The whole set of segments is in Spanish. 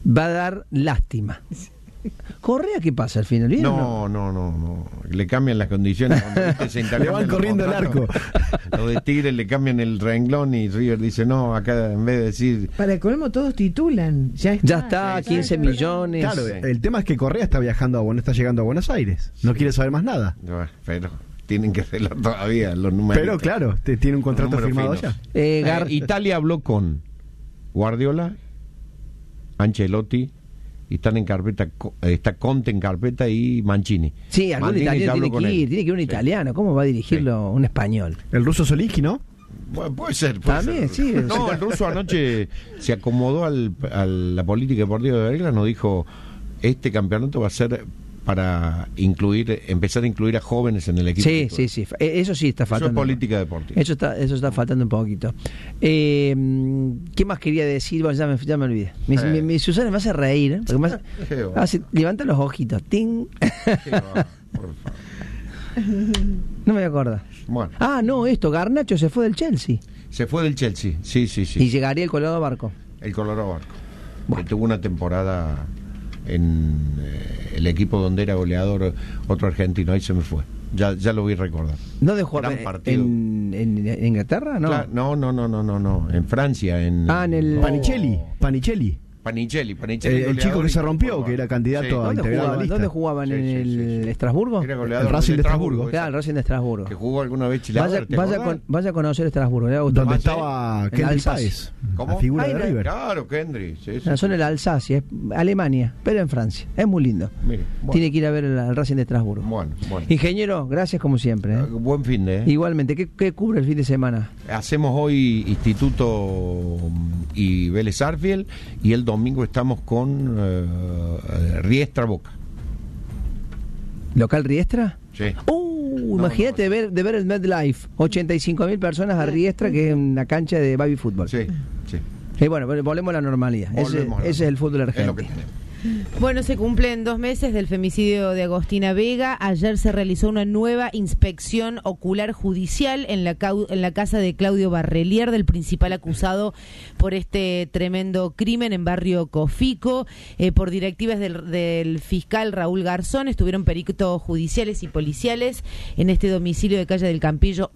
va a dar lástima. ¿Correa qué pasa al final? ¿Bien o No. Le cambian las condiciones. Le van corriendo el arco. Los de Tigre le cambian el renglón y River dice, no, acá en vez de decir... Para el colmo todos titulan. Ya está, 15 millones. Claro, el tema es que Correa está está llegando a Buenos Aires. No quiere saber más nada. Pero tienen que hacerlo todavía los números. Pero claro, tiene un contrato firmado finos. ya. Italia habló con Guardiola, Ancelotti, y están en carpeta, está Conte en carpeta y Mancini. Sí, algún italiano tiene que ir un italiano. ¿Cómo va a dirigirlo un español? El ruso Solinski, ¿no? Bueno, puede ser. También, sí. No, el ruso anoche se acomodó a la política deportiva de Belgrano, dijo, este campeonato va a ser para empezar a incluir a jóvenes en el equipo. Sí. Eso sí está faltando. Eso es política deportiva. Eso está faltando un poquito. ¿Qué más quería decir? Bueno, ya me olvidé. Mi Susana me hace reír. Porque levanta los ojitos. ¡Ting! Por favor. No me acuerdo. Bueno. Garnacho se fue del Chelsea. Se fue del Chelsea, sí. Y llegaría el Colorado Barco. El Colorado Barco. Bueno. Que tuvo una temporada en el equipo donde era goleador otro argentino, ahí se me fue. Ya lo vi recordar. ¿No dejó en Inglaterra? No. No. En Francia. En el Panichelli. El chico que se rompió, que era candidato a integrar la lista. ¿Dónde jugaban? ¿En el Estrasburgo? Era goleador el Racing de Estrasburgo. Claro, el Racing de Estrasburgo. Que jugó alguna vez Chilavert. Vaya a conocer Estrasburgo. Donde estaba Kendry Páez. ¿Cómo? La figura de River. Claro, Kendry. Son el Alsacia, es Alemania, pero en Francia. Es muy lindo. Mire, Tiene que ir a ver el Racing de Estrasburgo. Bueno. Ingeniero, gracias como siempre. Buen fin de. Igualmente, ¿qué cubre el fin de semana? Hacemos hoy Instituto y Vélez Arfield, y el domingo estamos con Riestra Boca. ¿Local Riestra? Sí. Imagínate de ver el MetLife, 85.000 personas a Riestra, que es una cancha de baby fútbol. Sí. Y bueno, volvemos a la normalidad. Ese es el fútbol argentino. Es lo que tenemos. Bueno, se cumplen 2 meses del femicidio de Agostina Vega. Ayer se realizó una nueva inspección ocular judicial en la casa de Claudio Barrelier, del principal acusado por este tremendo crimen en barrio Cofico. Por directivas del fiscal Raúl Garzón, estuvieron peritos judiciales y policiales en este domicilio de calle del Campillo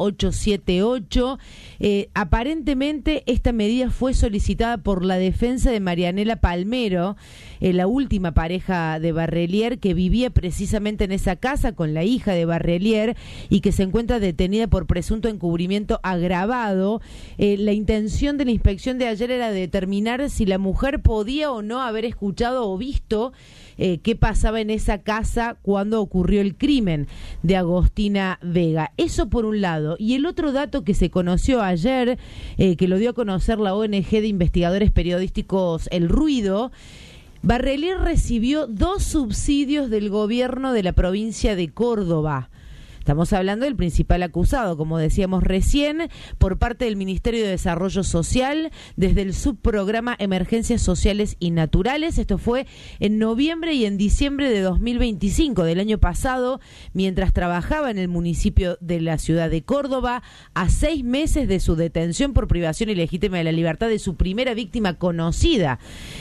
878. Aparentemente esta medida fue solicitada por la defensa de Marianela Palmero, la última pareja de Barrelier, que vivía precisamente en esa casa con la hija de Barrelier y que se encuentra detenida por presunto encubrimiento agravado. La intención de la inspección de ayer era determinar si la mujer podía o no haber escuchado o visto qué pasaba en esa casa cuando ocurrió el crimen de Agostina Vega. Eso por un lado. Y el otro dato que se conoció ayer, que lo dio a conocer la ONG de investigadores periodísticos El Ruido, Barrelier recibió 2 subsidios del gobierno de la provincia de Córdoba. Estamos hablando del principal acusado, como decíamos recién, por parte del Ministerio de Desarrollo Social, desde el subprograma Emergencias Sociales y Naturales. Esto fue en noviembre y en diciembre de 2025, del año pasado, mientras trabajaba en el municipio de la ciudad de Córdoba, a 6 meses de su detención por privación ilegítima de la libertad de su primera víctima conocida.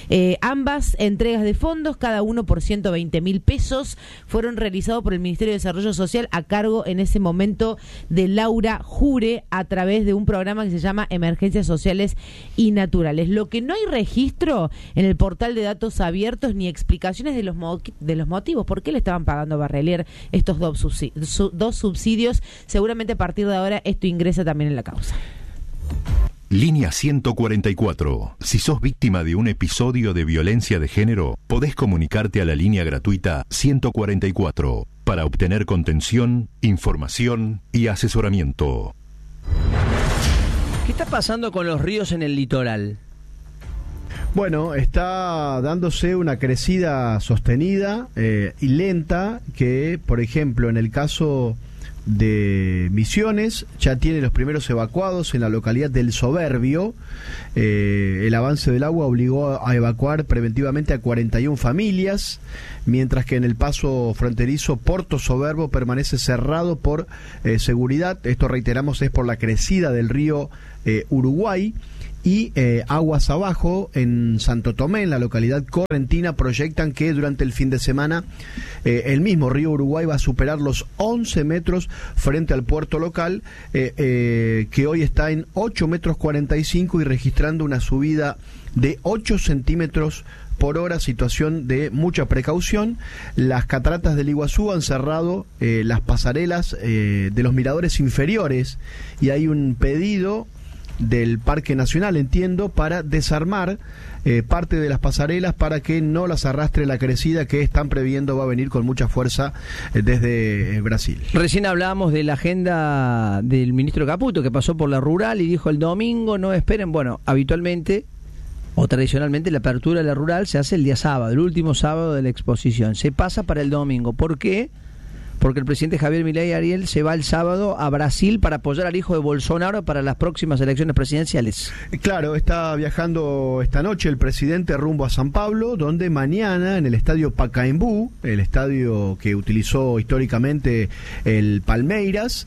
Ambas entregas de fondos, cada uno por 120.000 pesos, fueron realizados por el Ministerio de Desarrollo Social a cargo en ese momento de Laura Jure, a través de un programa que se llama Emergencias Sociales y Naturales. Lo que no hay registro en el portal de datos abiertos ni explicaciones de los motivos. ¿Por qué le estaban pagando a Barrelier estos 2 subsidios? Seguramente a partir de ahora esto ingresa también en la causa. Línea 144. Si sos víctima de un episodio de violencia de género, podés comunicarte a la línea gratuita 144 para obtener contención, información y asesoramiento. ¿Qué está pasando con los ríos en el litoral? Bueno, está dándose una crecida sostenida y lenta que, por ejemplo, en el caso de Misiones, ya tiene los primeros evacuados en la localidad del Soberbio. El avance del agua obligó a evacuar preventivamente a 41 familias, mientras que en el paso fronterizo Porto Soberbo permanece cerrado por seguridad. Esto, reiteramos, es por la crecida del río Uruguay. y aguas abajo en Santo Tomé, en la localidad correntina, proyectan que durante el fin de semana el mismo río Uruguay va a superar los 11 metros frente al puerto local, que hoy está en 8 metros 45 y registrando una subida de 8 centímetros por hora, situación de mucha precaución. Las cataratas del Iguazú han cerrado las pasarelas de los miradores inferiores y hay un pedido del Parque Nacional, entiendo, para desarmar parte de las pasarelas para que no las arrastre la crecida que están previendo va a venir con mucha fuerza desde Brasil. Recién hablábamos de la agenda del ministro Caputo, que pasó por la rural y dijo el domingo no esperen. Bueno, habitualmente o tradicionalmente la apertura de la rural se hace el día sábado, el último sábado de la exposición. Se pasa para el domingo. ¿Por qué? Porque el presidente Javier Milei Ariel se va el sábado a Brasil para apoyar al hijo de Bolsonaro para las próximas elecciones presidenciales. Claro, está viajando esta noche el presidente rumbo a San Pablo, donde mañana en el estadio Pacaembu, el estadio que utilizó históricamente el Palmeiras,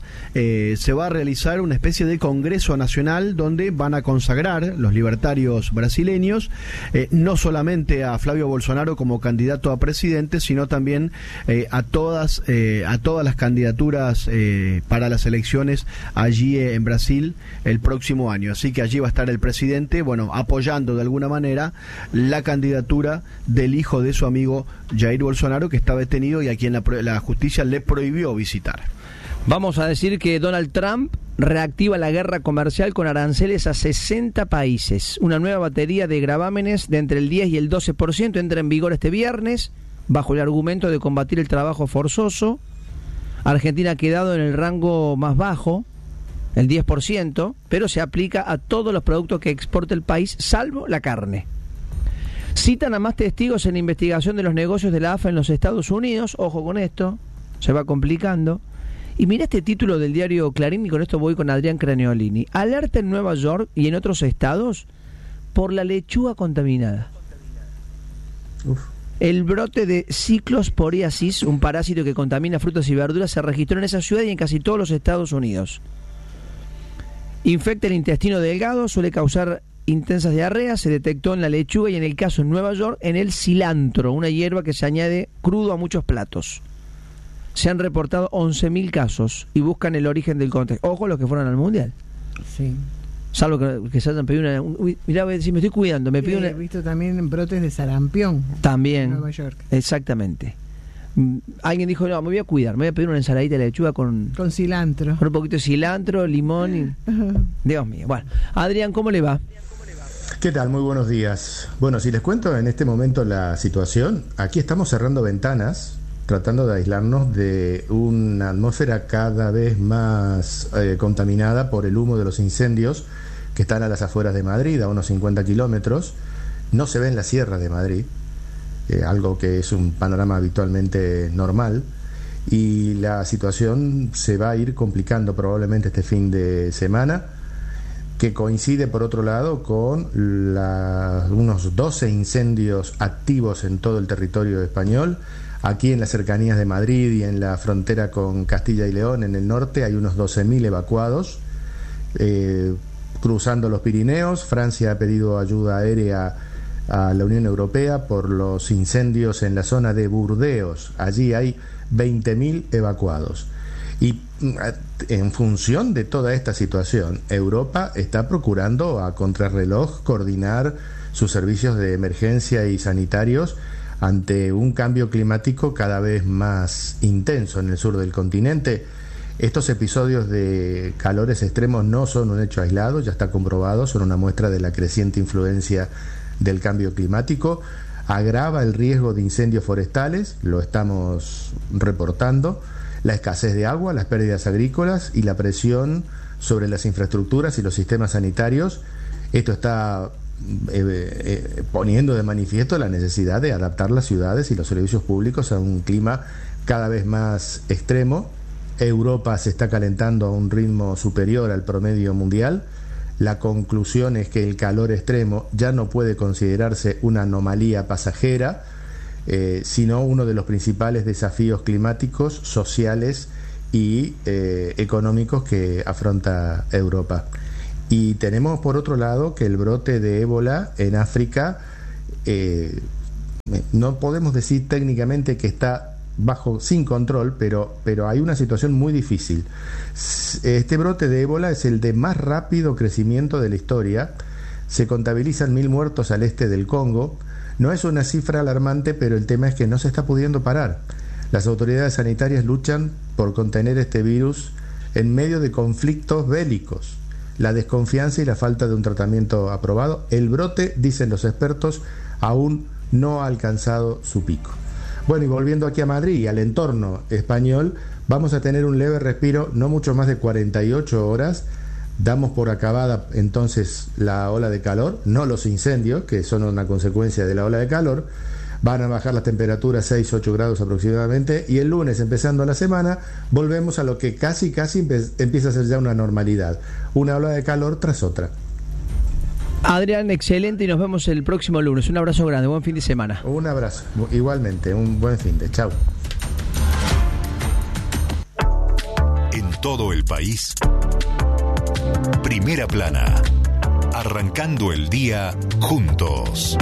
se va a realizar una especie de congreso nacional donde van a consagrar los libertarios brasileños no solamente a Flavio Bolsonaro como candidato a presidente, sino también a todas las candidaturas para las elecciones allí en Brasil el próximo año. Así que allí va a estar el presidente, bueno, apoyando de alguna manera la candidatura del hijo de su amigo Jair Bolsonaro, que está detenido y a quien la justicia le prohibió visitar. Vamos a decir que Donald Trump reactiva la guerra comercial con aranceles a 60 países. Una nueva batería de gravámenes de entre el 10 y el 12% entra en vigor este viernes, bajo el argumento de combatir el trabajo forzoso. Argentina ha quedado en el rango más bajo, el 10%, pero se aplica a todos los productos que exporta el país, salvo la carne. Citan a más testigos en la investigación de los negocios de la AFA en los Estados Unidos. Ojo con esto, se va complicando. Y mira este título del diario Clarín, y con esto voy con Adrián Craniolini. Alerta en Nueva York y en otros estados por la lechuga contaminada. El brote de ciclosporiasis, un parásito que contamina frutas y verduras, se registró en esa ciudad y en casi todos los Estados Unidos. Infecta el intestino delgado, suele causar intensas diarreas, se detectó en la lechuga y en el caso en Nueva York en el cilantro, una hierba que se añade crudo a muchos platos. Se han reportado 11.000 casos y buscan el origen del contexto. Ojo los que fueron al Mundial. Sí. Salvo que se hayan pedido mirá, si me estoy cuidando, me pido He visto también brotes de sarampión. También. En Nueva York. Exactamente. Alguien dijo, no, me voy a cuidar, me voy a pedir una ensaladita de lechuga con cilantro. Con un poquito de cilantro, limón y... Dios mío. Bueno, Adrián, ¿cómo le va? ¿Qué tal? Muy buenos días. Bueno, si les cuento en este momento la situación, aquí estamos cerrando ventanas, tratando de aislarnos de una atmósfera cada vez más contaminada por el humo de los incendios que están a las afueras de Madrid, a unos 50 kilómetros. No se ve en la sierra de Madrid, algo que es un panorama habitualmente normal, y la situación se va a ir complicando probablemente este fin de semana, que coincide por otro lado con unos 12 incendios activos en todo el territorio español. Aquí en las cercanías de Madrid y en la frontera con Castilla y León, en el norte, hay unos 12.000 evacuados. Cruzando los Pirineos, Francia ha pedido ayuda aérea a la Unión Europea por los incendios en la zona de Burdeos. Allí hay 20.000 evacuados. Y en función de toda esta situación, Europa está procurando a contrarreloj coordinar sus servicios de emergencia y sanitarios ante un cambio climático cada vez más intenso en el sur del continente. Estos episodios de calores extremos no son un hecho aislado, ya está comprobado, son una muestra de la creciente influencia del cambio climático. Agrava el riesgo de incendios forestales, lo estamos reportando, la escasez de agua, las pérdidas agrícolas y la presión sobre las infraestructuras y los sistemas sanitarios. Esto está poniendo de manifiesto la necesidad de adaptar las ciudades y los servicios públicos a un clima cada vez más extremo. Europa se está calentando a un ritmo superior al promedio mundial. La conclusión es que el calor extremo ya no puede considerarse una anomalía pasajera, sino uno de los principales desafíos climáticos, sociales y económicos que afronta Europa. Y tenemos por otro lado que el brote de ébola en África, no podemos decir técnicamente que está sin control, pero hay una situación muy difícil. Este brote de ébola es el de más rápido crecimiento de la historia. Se contabilizan 1.000 muertos al este del Congo. No es una cifra alarmante, pero el tema es que no se está pudiendo parar. Las autoridades sanitarias luchan por contener este virus en medio de conflictos bélicos, la desconfianza y la falta de un tratamiento aprobado. El brote, dicen los expertos, aún no ha alcanzado su pico. Bueno, y volviendo aquí a Madrid y al entorno español, vamos a tener un leve respiro, no mucho más de 48 horas. Damos por acabada entonces la ola de calor, no los incendios, que son una consecuencia de la ola de calor. Van a bajar las temperaturas 6-8 grados aproximadamente, y el lunes, empezando la semana, volvemos a lo que casi empieza a ser ya una normalidad, una ola de calor tras otra. Adrián, excelente, y nos vemos el próximo lunes. Un abrazo grande, buen fin de semana. Un abrazo, igualmente, un buen fin de. Chau. En todo el país, Primera Plana, arrancando el día juntos.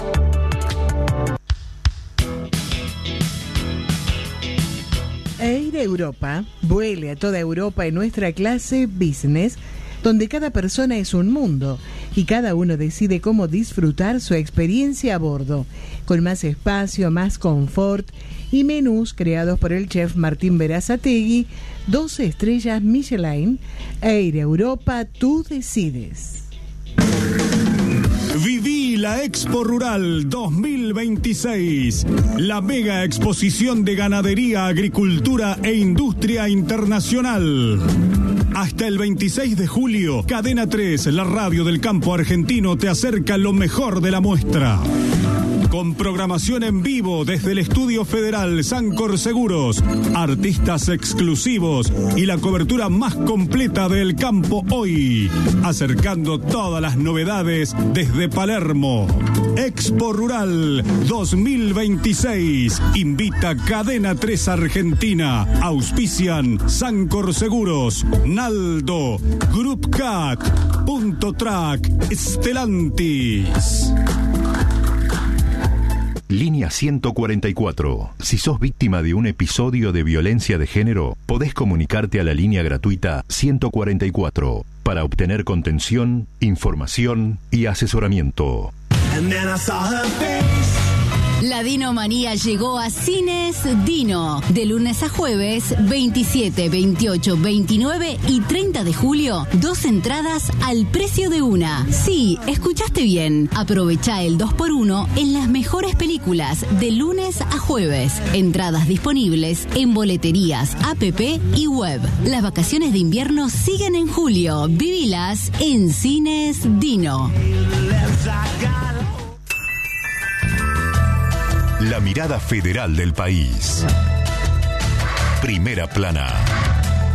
Air Europa vuele a toda Europa en nuestra clase Business, donde cada persona es un mundo y cada uno decide cómo disfrutar su experiencia a bordo, con más espacio, más confort y menús creados por el chef Martín Berazategui, 12 estrellas Michelin. Air Europa, tú decides. Viví la Expo Rural 2026, la mega exposición de ganadería, agricultura e industria internacional. Hasta el 26 de julio, Cadena 3, la radio del campo argentino, te acerca lo mejor de la muestra. Con programación en vivo desde el Estudio Federal Sancor Seguros, artistas exclusivos y la cobertura más completa del campo hoy, acercando todas las novedades desde Palermo. Expo Rural 2026 invita Cadena 3 Argentina, auspician Sancor Seguros, Naldo, Group Cat, Punto Track, Stellantis. Línea 144. Si sos víctima de un episodio de violencia de género, podés comunicarte a la línea gratuita 144 para obtener contención, información y asesoramiento. La Dinomanía llegó a Cines Dino. De lunes a jueves, 27, 28, 29 y 30 de julio, 2 entradas al precio de una. Sí, escuchaste bien. Aprovecha el 2x1 en las mejores películas de lunes a jueves. Entradas disponibles en boleterías, app y web. Las vacaciones de invierno siguen en julio. Vivilas en Cines Dino. La mirada federal del país. Primera Plana.